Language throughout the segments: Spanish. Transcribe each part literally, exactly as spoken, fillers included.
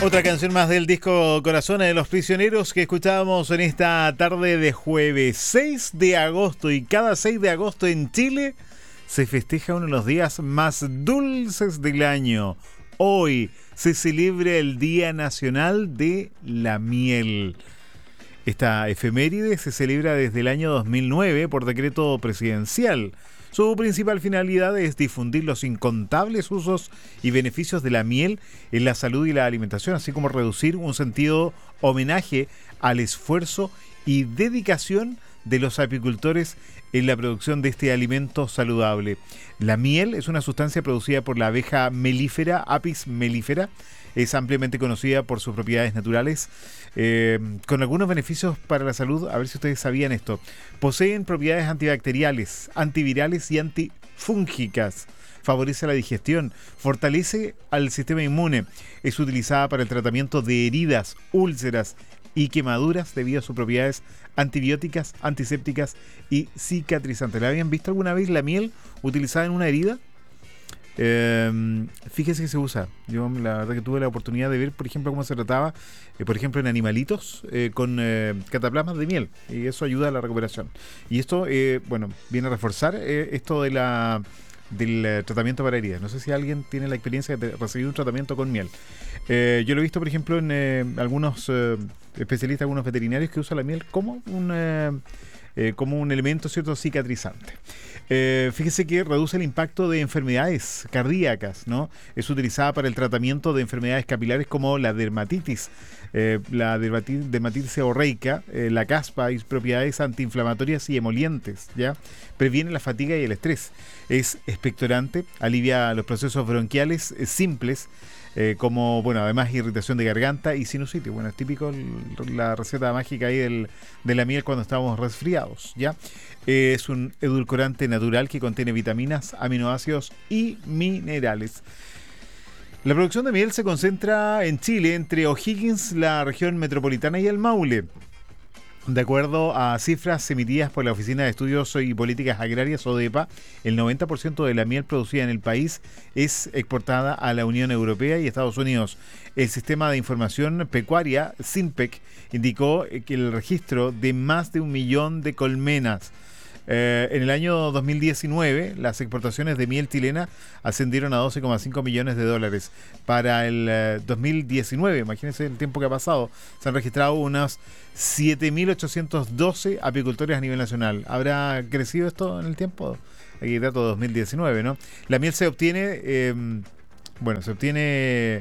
Otra canción más del disco Corazones de los Prisioneros que escuchábamos en esta tarde de jueves seis de agosto, y cada seis de agosto en Chile se festeja uno de los días más dulces del año. Hoy se celebra el Día Nacional de la Miel. Esta efeméride se celebra desde el año dos mil nueve por decreto presidencial. Su principal finalidad es difundir los incontables usos y beneficios de la miel en la salud y la alimentación, así como reducir un sentido homenaje al esfuerzo y dedicación de los apicultores en la producción de este alimento saludable. La miel es una sustancia producida por la abeja melífera, Apis mellifera. Es ampliamente conocida por sus propiedades naturales, eh, con algunos beneficios para la salud. A ver si ustedes sabían esto. Poseen propiedades antibacteriales, antivirales y antifúngicas. Favorece la digestión, fortalece al sistema inmune. Es utilizada para el tratamiento de heridas, úlceras y quemaduras debido a sus propiedades antibióticas, antisépticas y cicatrizantes. ¿La habían visto alguna vez la miel utilizada en una herida? Eh, fíjese que se usa. Yo la verdad que tuve la oportunidad de ver, por ejemplo, cómo se trataba, eh, por ejemplo, en animalitos eh, con eh, cataplasmas de miel, y eso ayuda a la recuperación. Y esto, eh, bueno, viene a reforzar eh, esto de la del eh, tratamiento para heridas. No sé si alguien tiene la experiencia de recibir un tratamiento con miel. Eh, yo lo he visto, por ejemplo, en eh, algunos eh, especialistas, algunos veterinarios que usan la miel como un eh, eh, como un elemento, cierto, cicatrizante. Eh, fíjese que reduce el impacto de enfermedades cardíacas, ¿no? Es utilizada para el tratamiento de enfermedades capilares como la dermatitis, eh, la dermatitis, dermatitis seborreica, eh, la caspa y propiedades antiinflamatorias y emolientes, ¿ya? Previene la fatiga y el estrés. Es expectorante, alivia los procesos bronquiales eh, simples, eh, como, bueno, además irritación de garganta y sinusitis. Bueno, es típico el, la receta mágica ahí del, de la miel cuando estamos resfriados, ¿ya? Eh, es un edulcorante natural que contiene vitaminas, aminoácidos y minerales. La producción de miel se concentra en Chile, entre O'Higgins, la región metropolitana, y el Maule. De acuerdo a cifras emitidas por la Oficina de Estudios y Políticas Agrarias, ODEPA, el noventa por ciento de la miel producida en el país es exportada a la Unión Europea y Estados Unidos. El Sistema de Información Pecuaria, SINPEC, indicó que el registro de más de un millón de colmenas. Eh, en el año dos mil diecinueve, las exportaciones de miel chilena ascendieron a doce coma cinco millones de dólares. Para el eh, dos mil diecinueve, imagínense el tiempo que ha pasado, se han registrado unos siete mil ochocientos doce apicultores a nivel nacional. ¿Habrá crecido esto en el tiempo? Aquí dato dos mil diecinueve, ¿no? La miel se obtiene, eh, bueno, se obtiene...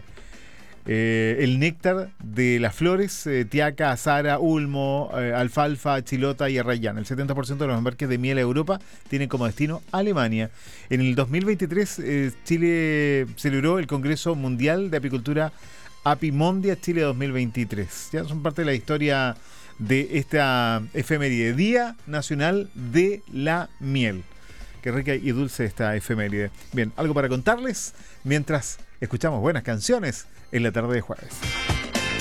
Eh, el néctar de las flores, eh, tiaca, azara, ulmo, eh, alfalfa, chilota y arrayán. El setenta por ciento de los embarques de miel a Europa tienen como destino Alemania. En el dos mil veintitrés, eh, Chile celebró el Congreso Mundial de Apicultura Apimondia Chile dos mil veintitrés. Ya son parte de la historia de esta efeméride, Día Nacional de la Miel. Qué rica y dulce esta efeméride. Bien, algo para contarles mientras escuchamos buenas canciones en la tarde de jueves.